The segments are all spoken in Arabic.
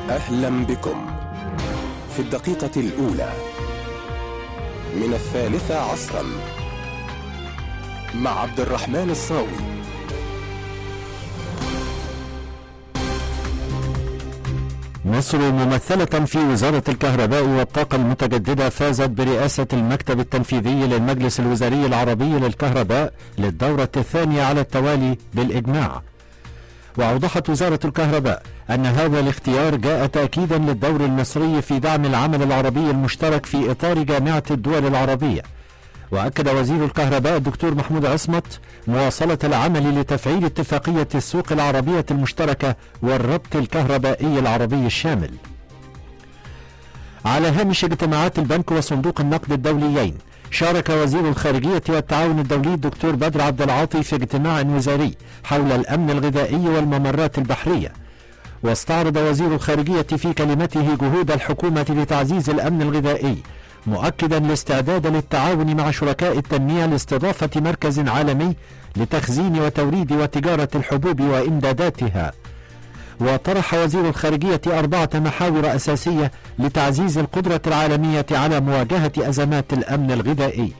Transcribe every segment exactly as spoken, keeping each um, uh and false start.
أهلا بكم في الدقيقة الأولى من الثالثة عصرا مع عبد الرحمن الصاوي. مصر ممثلة في وزارة الكهرباء والطاقة المتجددة فازت برئاسة المكتب التنفيذي للمجلس الوزاري العربي للكهرباء للدورة الثانية على التوالي بالإجماع. وأوضحت وزارة الكهرباء أن هذا الاختيار جاء تأكيدا للدور المصري في دعم العمل العربي المشترك في إطار جامعة الدول العربية. وأكد وزير الكهرباء الدكتور محمود عصمت مواصلة العمل لتفعيل اتفاقية السوق العربية المشتركة والربط الكهربائي العربي الشامل. على هامش اجتماعات البنك وصندوق النقد الدوليين، شارك وزير الخارجية والتعاون الدولي الدكتور بدر عبد العاطي في اجتماع وزاري حول الأمن الغذائي والممرات البحرية. واستعرض وزير الخارجية في كلمته جهود الحكومة لتعزيز الأمن الغذائي، مؤكدا الاستعداد للتعاون مع شركاء التنمية لاستضافة مركز عالمي لتخزين وتوريد وتجارة الحبوب وإمداداتها. وطرح وزير الخارجية أربعة محاور أساسية لتعزيز القدرة العالمية على مواجهة أزمات الأمن الغذائي.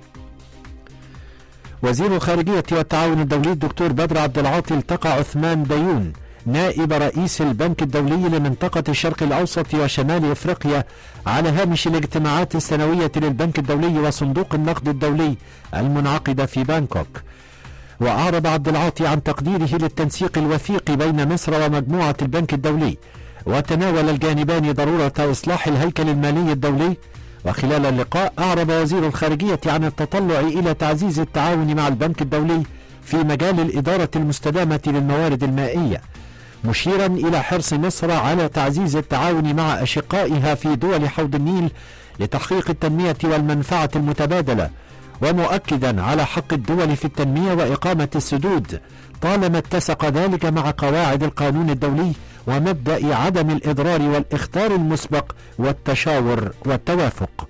وزير الخارجية والتعاون الدولي الدكتور بدر عبد العاطي التقى عثمان ديون نائب رئيس البنك الدولي لمنطقة الشرق الأوسط وشمال إفريقيا على هامش الاجتماعات السنوية للبنك الدولي وصندوق النقد الدولي المنعقدة في بانكوك. وأعرب عبد العاطي عن تقديره للتنسيق الوثيق بين مصر ومجموعة البنك الدولي، وتناول الجانبان ضرورة إصلاح الهيكل المالي الدولي. وخلال اللقاء أعرب وزير الخارجية عن التطلع إلى تعزيز التعاون مع البنك الدولي في مجال الإدارة المستدامة للموارد المائية، مشيرا إلى حرص مصر على تعزيز التعاون مع أشقائها في دول حوض النيل لتحقيق التنمية والمنفعة المتبادلة، ومؤكدا على حق الدول في التنمية وإقامة السدود طالما اتسق ذلك مع قواعد القانون الدولي ومبدأ عدم الإضرار والإخطار المسبق والتشاور والتوافق.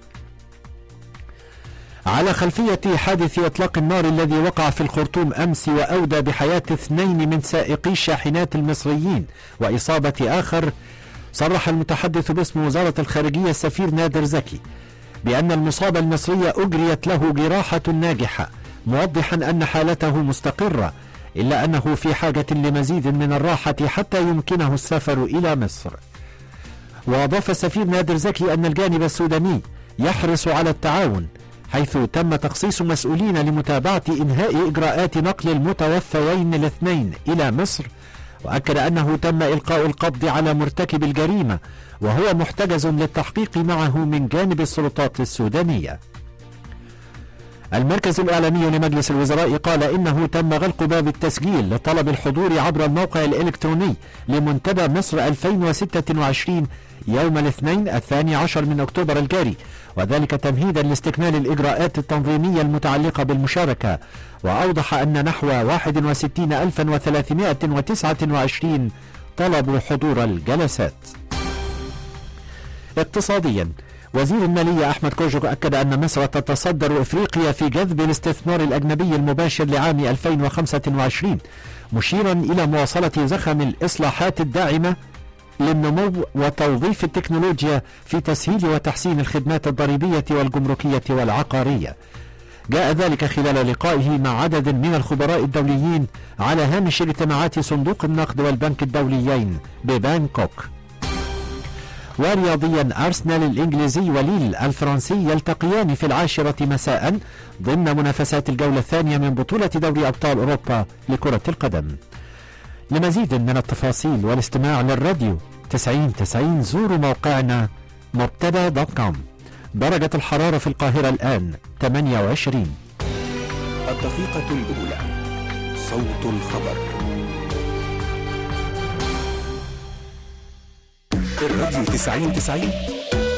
على خلفية حادث إطلاق النار الذي وقع في الخرطوم أمس وأودى بحياة اثنين من سائقي الشاحنات المصريين وإصابة آخر، صرح المتحدث باسم وزارة الخارجية السفير نادر زكي بأن المصاب المصري أجريت له جراحة ناجحة، موضحا أن حالته مستقرة، إلا أنه في حاجة لمزيد من الراحة حتى يمكنه السفر إلى مصر. وأضاف السفير نادر زكي أن الجانب السوداني يحرص على التعاون، حيث تم تخصيص مسؤولين لمتابعة إنهاء إجراءات نقل المتوفيين الاثنين إلى مصر. وأكد أنه تم إلقاء القبض على مرتكب الجريمة وهو محتجز للتحقيق معه من جانب السلطات السودانية. المركز الإعلامي لمجلس الوزراء قال إنه تم غلق باب التسجيل لطلب الحضور عبر الموقع الإلكتروني لمنتدى مصر ألفين وستة وعشرين يوم الاثنين الثاني عشر من أكتوبر الجاري، وذلك تمهيدا لاستكمال الإجراءات التنظيمية المتعلقة بالمشاركة. وأوضح أن نحو واحد وستين ألفا وثلاثمائة وتسعة وعشرين طلبوا حضور الجلسات. اقتصاديا، وزير المالية أحمد كوجك أكد أن مصر تتصدر إفريقيا في جذب الاستثمار الأجنبي المباشر لعام ألفين وخمسة وعشرين، مشيرا إلى مواصلة زخم الإصلاحات الداعمة للنمو وتوظيف التكنولوجيا في تسهيل وتحسين الخدمات الضريبية والجمركية والعقارية. جاء ذلك خلال لقائه مع عدد من الخبراء الدوليين على هامش اجتماعات صندوق النقد والبنك الدوليين ببانكوك. ورياضيا، أرسنال الإنجليزي وليل الفرنسي يلتقيان في العاشرة مساء ضمن منافسات الجولة الثانية من بطولة دوري أبطال أوروبا لكرة القدم. لمزيد من التفاصيل والاستماع للراديو تسعين تسعين زوروا موقعنا مبتدا دوت كوم. درجة الحرارة في القاهرة الآن ثمانية وعشرين. الدقيقة الأولى، صوت الخبر. الراديو تسعين تسعين